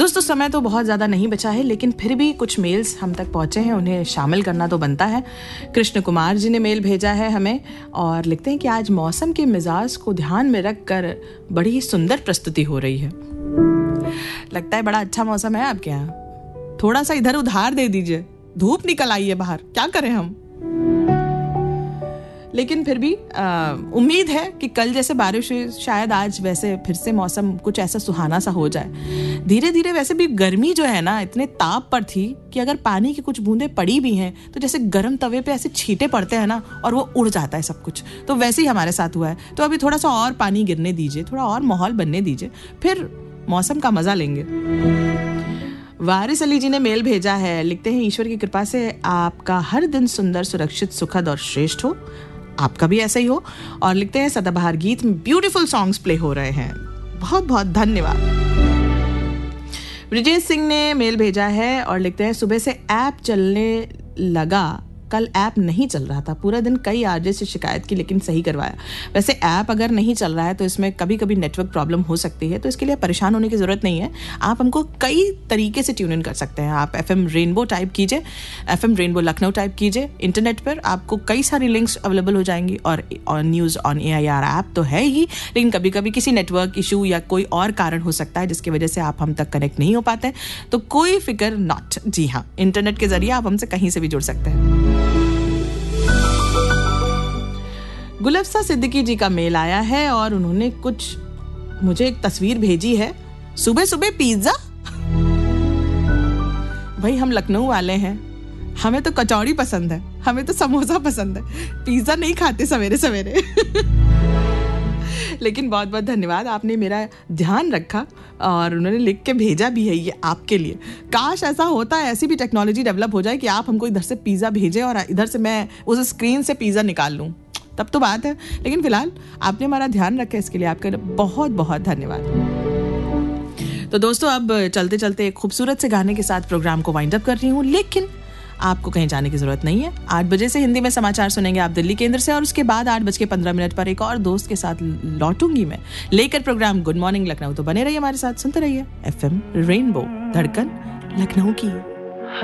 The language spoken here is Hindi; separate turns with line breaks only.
दोस्तों समय तो बहुत ज़्यादा नहीं बचा है, लेकिन फिर भी कुछ मेल्स हम तक पहुँचे हैं, उन्हें शामिल करना तो बनता है। कृष्ण कुमार जी ने मेल भेजा है हमें और लिखते हैं कि आज मौसम के मिजाज को ध्यान में रख कर बड़ी ही सुंदर प्रस्तुति हो रही है। लगता है बड़ा अच्छा मौसम है आपके यहाँ। थोड़ा सा इधर उधार दे दीजिए, धूप निकल आई है बाहर, क्या करें हम। लेकिन फिर भी उम्मीद है कि कल जैसे बारिश हुई, शायद आज वैसे फिर से मौसम कुछ ऐसा सुहाना सा हो जाए। धीरे धीरे वैसे भी गर्मी जो है ना इतने ताप पर थी कि अगर पानी की कुछ बूंदें पड़ी भी हैं तो जैसे गर्म तवे पे ऐसे छींटे पड़ते हैं ना और वो उड़ जाता है सब कुछ, तो वैसे ही हमारे साथ हुआ है। तो अभी थोड़ा सा और पानी गिरने दीजिए, थोड़ा और माहौल बनने दीजिए, फिर मौसम का मजा लेंगे। वारिस अली जी ने मेल भेजा है, लिखते हैं ईश्वर की कृपा से आपका हर दिन सुंदर, सुरक्षित, सुखद और श्रेष्ठ हो, आपका भी ऐसा ही हो। और लिखते हैं सदाबहार गीत में ब्यूटीफुल सॉन्ग्स प्ले हो रहे हैं, बहुत बहुत धन्यवाद। ब्रिजेश सिंह ने मेल भेजा है और लिखते हैं सुबह से ऐप चलने लगा, कल ऐप नहीं चल रहा था, पूरा दिन कई आरजे से शिकायत की लेकिन सही करवाया। वैसे ऐप अगर नहीं चल रहा है तो इसमें कभी कभी नेटवर्क प्रॉब्लम हो सकती है, तो इसके लिए परेशान होने की ज़रूरत नहीं है। आप हमको कई तरीके से ट्यून इन कर सकते हैं। आप FM रेनबो टाइप कीजिए, FM रेनबो लखनऊ टाइप कीजिए, इंटरनेट पर आपको कई सारी लिंक्स अवेलेबल हो जाएंगी। और न्यूज़ ऑन AIR ऐप तो है ही, लेकिन कभी कभी किसी नेटवर्क इशू या कोई और कारण हो सकता है जिसकी वजह से आप हम तक कनेक्ट नहीं हो पाते, तो कोई फिक्र नॉट। जी हाँ, इंटरनेट के जरिए आप हमसे कहीं से भी जुड़ सकते हैं। गुलफ्सा सिद्दीकी जी का मेल आया है और उन्होंने कुछ मुझे एक तस्वीर भेजी है। सुबह सुबह पिज्जा। भाई हम लखनऊ वाले हैं, हमें तो कचौड़ी पसंद है, हमें तो समोसा पसंद है, पिज्जा नहीं खाते सवेरे सवेरे। लेकिन बहुत बहुत धन्यवाद, आपने मेरा ध्यान रखा और उन्होंने लिख के भेजा भी है ये आपके लिए। काश ऐसा होता है, ऐसी भी टेक्नोलॉजी डेवलप हो जाए कि आप हमको इधर से पिज्ज़ा भेजें और इधर से मैं उस स्क्रीन से पिज्ज़ा निकाल लूँ, तब तो बात है। लेकिन फिलहाल आपने हमारा ध्यान रखा, इसके लिए आपका बहुत बहुत धन्यवाद। तो दोस्तों अब चलते चलते एक खूबसूरत से गाने के साथ प्रोग्राम को वाइंड अप कर रही हूँ, लेकिन आपको कहीं जाने की जरूरत नहीं है। 8 बजे से हिंदी में समाचार सुनेंगे आप दिल्ली केंद्र से और उसके बाद 8:15 पर एक और दोस्त के साथ लौटूंगी मैं लेकर प्रोग्राम गुड मॉर्निंग लखनऊ। तो बने रहिए हमारे साथ, सुनते रहिए FM रेनबो, धड़कन लखनऊ की।